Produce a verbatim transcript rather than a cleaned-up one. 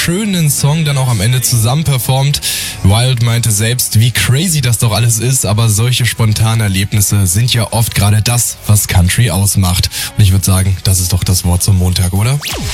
schönen Song dann auch am Ende zusammen performt. Wild meinte selbst, wie crazy das doch alles ist, aber solche spontanen Erlebnisse sind ja oft gerade das, was Country ausmacht. Und ich würde sagen, das ist doch das Wort zum Montag, oder?